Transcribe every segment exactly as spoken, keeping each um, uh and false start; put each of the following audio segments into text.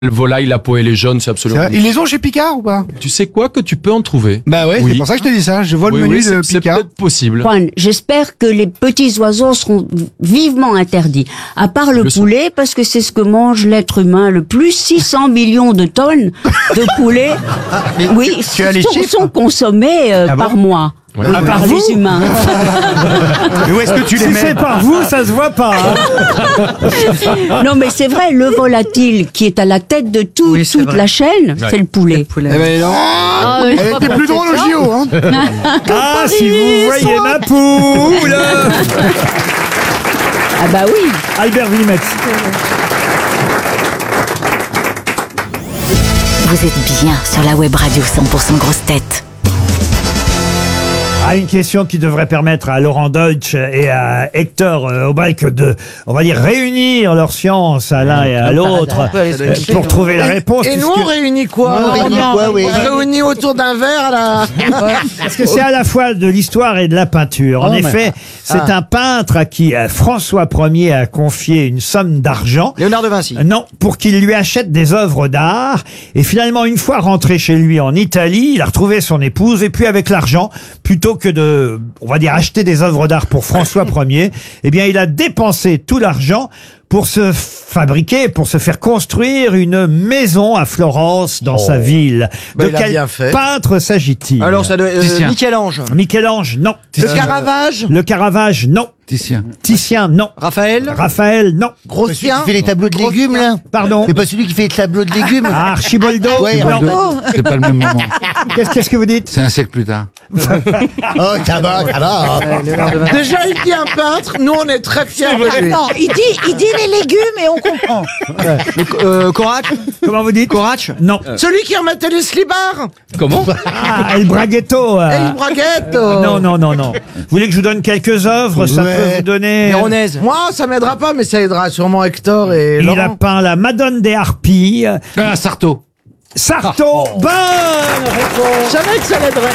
Le volaille, la poêle est jaune, c'est absolument... Ils les ont chez Picard ou pas? Tu sais quoi que tu peux en trouver? Bah ouais, Oui. c'est pour ça que je te dis ça. Je vois Oui, le menu oui, de c'est- c'est Picard. peut-être possible. Juan, j'espère que les petits oiseaux seront vivement interdits. À part le Le son. poulet, parce que c'est ce que mange l'être humain le plus, six cents millions de tonnes de poulet, oui, tu as les sont, chiffres sont consommés euh, Ah bon par mois. Ouais. Oui, Ah, par par vous les humains. Mais où est-ce que tu les Si mets? c'est par vous, ça se voit pas. hein. Non, mais c'est vrai, le volatile qui est à la tête de tout, Oui, c'est toute vrai. la chaîne, c'est le poulet. Eh ben non. Ah, Elle faut était pas plus penser drôle au ça. J O, hein. Ah, si vous voyez ma poule. Ah bah oui. Albert Willemette. Vous êtes bien sur la web radio cent pour cent grosse tête. Ah, une question qui devrait permettre à Laurent Deutsch et à Hector euh, Aubrec de, on va dire, réunir leurs sciences à l'un et à l'autre euh, pour trouver la réponse. Et nous, puisque- on réunit quoi on réunit quoi, oui. On réunit autour d'un verre, là. Parce que c'est à la fois de l'histoire et de la peinture. En Oh, mais- effet, c'est Ah. un peintre à qui euh, François Ier a confié une somme d'argent. Léonard de Vinci. Euh, Non, pour qu'il lui achète des œuvres d'art. Et finalement, une fois rentré chez lui en Italie, il a retrouvé son épouse. Et puis, avec l'argent, plutôt que de, on va dire, acheter des œuvres d'art pour François Ier, eh bien, il a dépensé tout l'argent pour se fabriquer, pour se faire construire une maison à Florence, dans sa ville. Bah, de il a quel bien fait. peintre s'agit-il? Alors, ça doit euh, Titien. Michel-Ange. Michel-Ange, non. Le Caravage. Le Caravage, non. Titien. Titien, non. Raphaël. Raphaël, non. Grossien. Qui fait les tableaux de légumes, là? Pardon. C'est pas celui qui fait les tableaux de légumes? Ah, Archiboldo. Ouais, non. C'est pas le même moment. Qu'est-ce qu'est-ce que vous dites? C'est un siècle plus tard. Oh, ça va, ça va. Déjà, il dit un peintre. Nous, on est très fiers de lui. Non, il dit, il dit les légumes et on comprend. Euh, Corac. Comment vous dites? Corac. Non. Celui qui remettait les slibards. Comment? Ah, El Braghetto. euh. El Braguette. Non, non, non, non. Vous voulez que je vous donne quelques œuvres? Ça Ouais. peut vous donner... Véronèse. Moi, ça m'aidera pas, mais ça aidera sûrement Hector et Il a Laurent. peint la Madone des Harpies. Ah, Sarto. Sarto. Bonne réponse. Je savais que ça l'aiderait.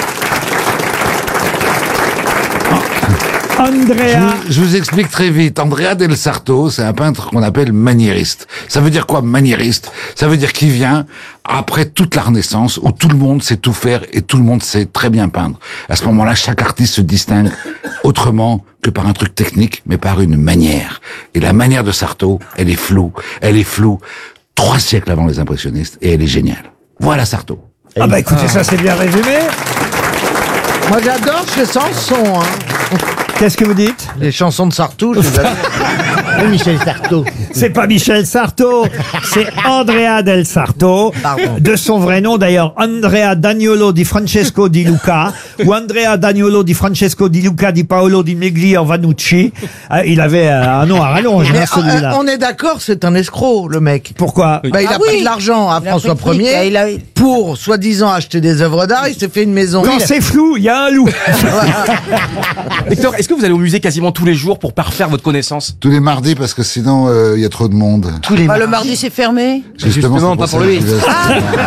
Andrea. Je vous, je vous explique très vite. Andrea del Sarto, c'est un peintre qu'on appelle maniériste. Ça veut dire quoi, maniériste? Ça veut dire qu'il vient après toute la Renaissance, où tout le monde sait tout faire et tout le monde sait très bien peindre. À ce moment-là, chaque artiste se distingue autrement que par un truc technique, mais par une manière. Et la manière de Sarto, elle est floue. Elle est floue trois siècles avant les impressionnistes, et elle est géniale. Voilà Sarto. Ah bah écoutez, ça c'est bien résumé. Moi, j'adore ces chansons. Hein. Qu'est-ce que vous dites? Les chansons de Sartou, je les adore. Oui, Michel Sarto. C'est pas Michel Sarto, c'est Andrea del Sarto. Pardon. De son vrai nom d'ailleurs, Andrea Daniolo di Francesco di Luca, ou Andrea Daniolo di Francesco di Luca di Paolo di Megliavanucci. Ah, il avait euh, un nom à rallonge, Mais hein, celui-là. euh, on est d'accord, c'est un escroc, le mec. Pourquoi? Bah, il a Ah pris oui. de l'argent à Il a François pris le fric, Ier il a- pour, soi-disant, acheter des œuvres d'art. Il s'est fait une maison. Quand Il a- c'est flou, il y a un loup. Hector, est-ce que vous allez au musée quasiment tous les jours pour parfaire votre connaissance? Tous les mardis parce que sinon euh, il y a trop de monde. Tous les Ah, le mardi, c'est fermé. Justement, c'est pas ça pour lui. que je vais-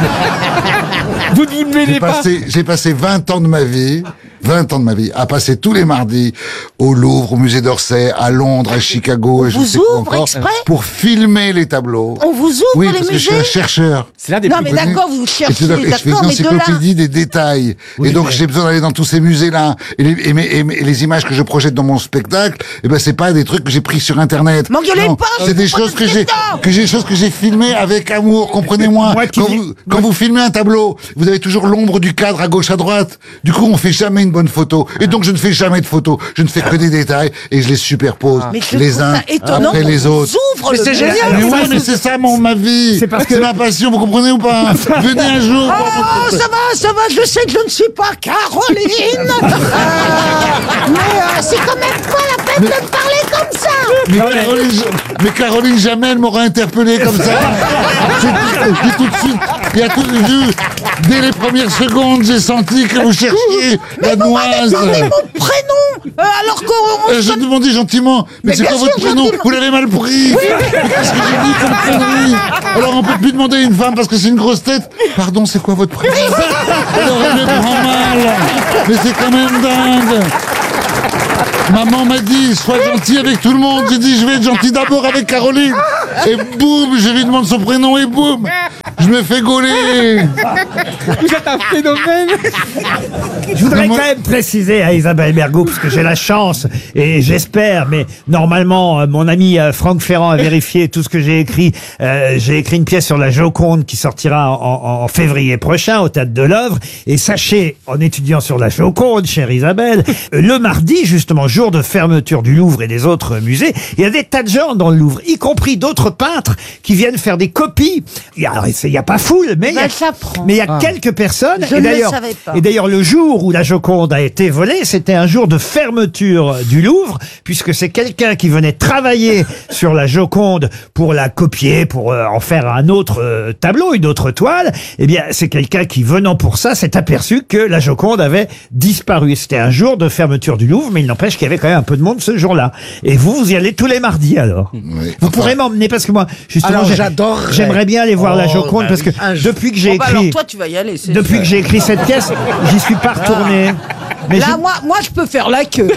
Vous ne vous ne mêlez J'ai pas? passé, j'ai passé vingt ans de ma vie, vingt ans de ma vie, à passer tous les mardis au Louvre, au musée d'Orsay, à Londres, à Chicago, et je vous sais quoi ouvre encore, exprès pour filmer les tableaux. On vous ouvre Oui, les parce que je suis musées. un chercheur. C'est l'un des Non, plus mais connus. d'accord, vous Et cherchez, c'est donc- et je fais une d'accord, mais de là. encyclopédie des détails. et donc, j'ai besoin d'aller dans tous ces musées-là. Et les, et, mes- et mes- et les images que je projette dans mon spectacle, eh ben, c'est pas des trucs que j'ai pris sur Internet. M'engueulez Non, pas, c'est je des vous pose choses une que j'ai, question. que j'ai, choses que j'ai filmées avec amour, comprenez-moi. Moi qui Quand dis- vous, quand vous filmez un tableau, vous avez toujours l'ombre du cadre à gauche, à droite. Du coup, on fait jamais une bonne photo. Et donc, je ne fais jamais de photos. Je ne fais que des détails et je les superpose Mais je les trouve uns ça étonnant après qu'on les vous autres. ouvre Mais le c'est musée. génial. Mais ça, oui, c'est- mais c'est ça mon ma vie. C'est parce que- ma passion, vous comprenez ou pas? Venez un jour. Oh, ça va, ça va, je sais que je ne suis pas Caroline. Euh, mais euh, c'est quand même pas la peine de me parler comme ça. Mais Caroline, mais Caroline jamais elle m'aurait interpellé comme ça. C'est- J'ai tout de suite, il y a tout vu. Dès les premières secondes, j'ai senti que vous cherchiez la Vous m'avez noise. demandé mon prénom, euh, alors qu'on... Euh, je demandais gentiment, mais, Mais c'est bien quoi votre sûr, prénom? gentiment. Vous l'avez mal pris. Mais qu'est-ce que j'ai dit comme connerie? Alors on peut plus demander à une femme parce que c'est une grosse tête. Pardon, c'est quoi votre prénom? Alors elle le prend mal. Mais c'est quand même dingue. Maman m'a dit, sois gentil avec tout le monde. J'ai dit, je vais être gentil d'abord avec Caroline. Et boum, je lui demande son prénom et boum, je me fais gauler. Vous êtes un phénomène. Je voudrais Mais moi- quand même préciser à Isabelle Bergot, parce que j'ai la chance, et j'espère, mais normalement, euh, mon ami euh, Franck Ferrand a vérifié tout ce que j'ai écrit. Euh, j'ai écrit une pièce sur la Joconde qui sortira en, en- en février prochain au Théâtre de l'Œuvre. Et sachez, en étudiant sur la Joconde, chère Isabelle, euh, le mardi, justement, jour de fermeture du Louvre et des autres musées, il y a des tas de gens dans le Louvre, y compris d'autres peintres qui viennent faire des copies. Il y a, il y a pas foule, mais il y a, Ben, ça prend. mais il y a quelques personnes. Je et ne le d'ailleurs, savais pas. et d'ailleurs, le jour où la Joconde a été volée, c'était un jour de fermeture du Louvre, puisque c'est quelqu'un qui venait travailler sur la Joconde pour la copier, pour euh, en faire un autre euh, tableau, une autre toile. Eh bien, c'est quelqu'un qui, venant pour ça, s'est aperçu que la Joconde avait disparu. C'était un jour de fermeture du Louvre, mais il n'empêche qu'il y avait quand même un peu de monde ce jour-là. Et vous, vous y allez tous les mardis, alors. Oui, Vous enfin, pourrez m'emmener, parce que moi, justement, Alors, j'ai- j'adorerais. j'aimerais bien aller voir la Oh, Joconde, bah parce que oui. Un jour. depuis que j'ai Oh, bah écrit... alors toi, tu vas y aller. c'est Depuis sûr. que j'ai écrit cette pièce, j'y suis pas retourné. Mais Là, j'ai- moi, moi, je peux faire la queue.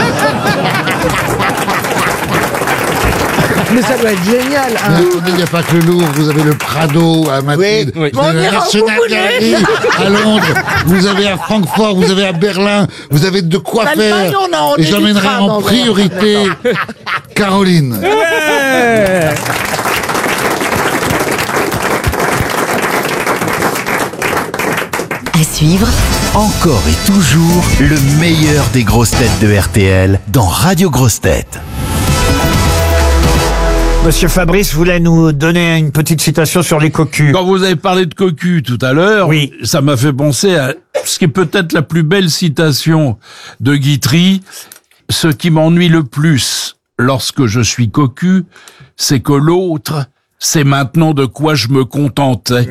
Mais ça doit être génial. hein. mais il n'y a pas que le Louvre, vous avez le Prado à Madrid, Oui, oui. vous avez On la ira où National vous voulez. Gallery à Londres, vous avez à Francfort, vous avez à Berlin, vous avez de quoi L'Allemagne, faire. on en Et j'emmènerai évitera en dans un- priorité Caroline. Ouais. À suivre, Encore et toujours le meilleur des grosses têtes de R T L dans Radio Grosses Têtes. Monsieur Fabrice voulait nous donner une petite citation sur les cocus. Quand vous avez parlé de cocu tout à l'heure, Oui. ça m'a fait penser à ce qui est peut-être la plus belle citation de Guitry. Ce qui m'ennuie le plus lorsque je suis cocu, c'est que l'autre sait maintenant de quoi je me contentais.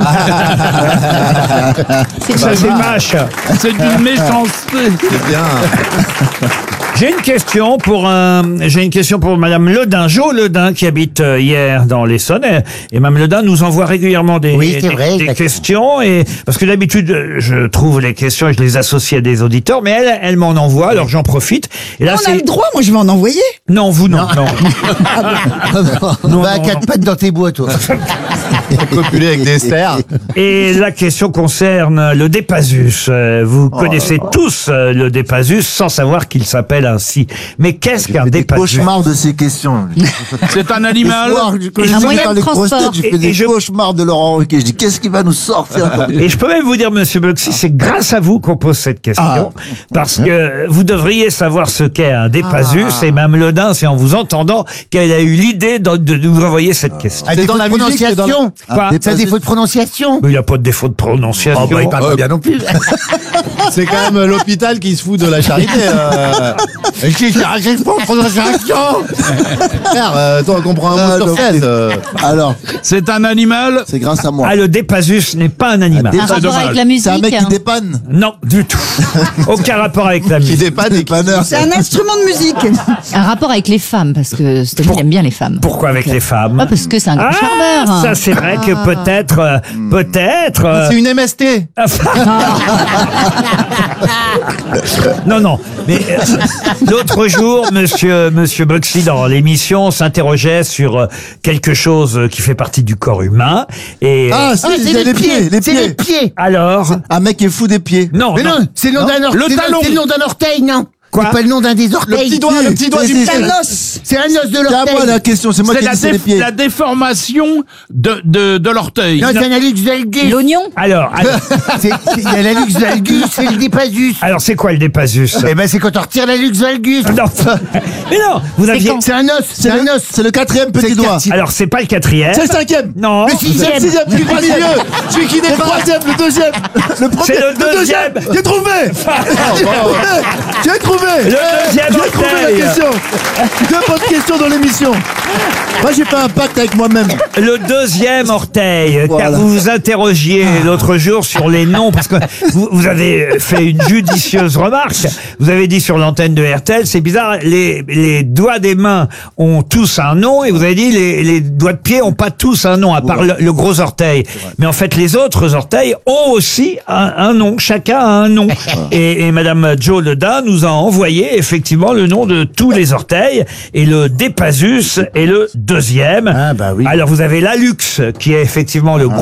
Ça c'est vache. C'est d'une méchanceté. C'est bien. J'ai une question pour un, j'ai une question pour Madame Ledin, Jo Ledin, qui habite euh, hier dans l'Essonne. Et, et Madame Ledin nous envoie régulièrement des, Oui, c'est des, vrai, des exactement. questions. Et parce que d'habitude, euh, je trouve les questions et je les associe à des auditeurs, mais elle, elle m'en envoie, alors j'en profite. Et là, On a c'est le droit, moi, je vais en envoyer. non, vous non, non. Non, Bah, non, quatre non. pattes dans tes bois, toi. Copuler avec des cerfs. Et la question concerne le Dépasus. Euh, Vous connaissez tous euh, le Dépasus sans savoir qu'il s'appelle ainsi. Mais qu'est-ce qu'un Dépasus? de ces questions. C'est un animal. Je Un moyen dans les grosses têtes, je Et- fais et des je- cauchemars de Laurent Ruquier. Je dis, qu'est-ce qui va nous sortir comme- Et je peux même vous dire, Monsieur Boxy, c'est grâce à vous qu'on pose cette question, parce que vous devriez savoir ce qu'est un Dépasus, et Mme Ledin, c'est en vous entendant qu'elle a eu l'idée de, de nous envoyer cette question. Ah, défaut de prononciation. Quoi C'est un défaut de prononciation. Mais il n'y a pas de défaut de prononciation. Oh, bah, il parle pas bien non plus. C'est quand même l'hôpital qui se fout de la charité. Euh... Frère, euh, toi, on comprend un Ah, mot sur donc, seize. euh. Alors, C'est un animal. c'est grâce à moi. Ah, le Dépasus n'est pas un animal. Des- un rapport dommage. avec la musique. C'est un mec qui dépanne. Non, du tout. Aucun rapport avec la Qui musique. dépanne et qui... Dépanneur. C'est un instrument de musique. Un rapport avec les femmes, parce que Stevie Pour- aime bien les femmes. Pourquoi avec les femmes? Ah, parce que c'est un grand Ah, charmeur. ça c'est vrai que peut-être, euh, peut-être. euh, C'est une M S T. Non, non. Mais euh, l'autre jour, Monsieur Monsieur Boxy dans l'émission s'interrogeait sur euh, quelque chose euh, qui fait partie du corps humain. Et euh, Ah, si, Ah, il c'est y a les les pieds, pieds. les C'est les pieds. pieds. alors, Un mec qui est fou des pieds. non, Mais non. non, c'est le nom d'un orteil. Le talon. C'est le nom d'un orteil, non. Quoi? C'est pas le nom d'un des orteils. Le petit doigt, le petit doigt du C'est pied. un os. C'est un os de C'est à moi l'orteil. la question, c'est moi C'est qui ai la, dit c'est les dé- pieds. la déformation de, de, de l'orteil. Non, c'est un hallux valgus. L'oignon. Alors, alors, C'est- c'est- Il y a l'hallux valgus et le dépasus. alors, c'est quoi le Dépasus? Eh ben, c'est quand on retire l'hallux valgus. Non, mais non, vous aviez. quand C'est un os. C'est C'est un le, os. c'est le quatrième petit C'est doigt. quartier. Alors, c'est pas le quatrième. C'est le cinquième. Non. Le C'est le sixième. sixième, celui du milieu. Celui qui dépasse. Le troisième, le deuxième. Le premier, C'est le deuxième. J'ai trouvé. J'ai trouvé. J'ai trouvé. Le deuxième J'ai trouvé la orteil. question. Deux bonnes questions dans l'émission. Moi, j'ai fait un pacte avec moi-même. Le deuxième orteil, Voilà. car vous vous interrogiez l'autre jour sur les noms, parce que vous, vous avez fait une judicieuse remarque. Vous avez dit sur l'antenne de R T L, c'est bizarre, les, les doigts des mains ont tous un nom, et vous avez dit les, les doigts de pied ont pas tous un nom, à part le, le gros orteil. Mais en fait, les autres orteils ont aussi un, un nom. Chacun a un nom. Et, et Madame Jo Ledin nous a envoyé envoyé effectivement le nom de tous les orteils et le Dépasus est le deuxième. Ah bah oui. Alors vous avez l'Alux qui est effectivement le gros